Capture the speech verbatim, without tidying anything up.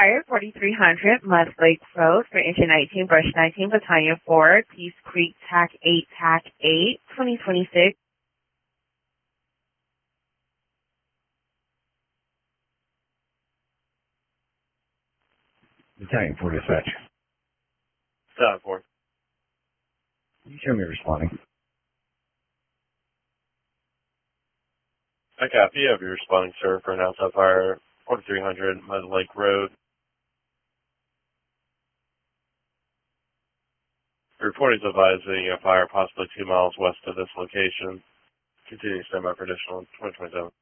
Fire, forty-three hundred Mud Lake Road for Engine nineteen, Brush nineteen, Battalion four, Peace Creek, T A C eight, T A C eight, twenty twenty-six. Battalion four dispatch. Seven four. Can you show me responding? I copy. You have your responding, sir, for an outside fire, forty-three hundred Mud Lake Road. The report is advising a fire possibly two miles west of this location. Continue to stand by for additional twenty twenty-seven.